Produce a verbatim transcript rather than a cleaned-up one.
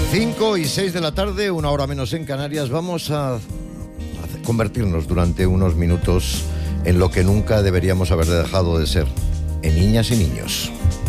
cinco y seis de la tarde, una hora menos en Canarias. Vamos a, a convertirnos durante unos minutos en lo que nunca deberíamos haber dejado de ser, en niñas y niños.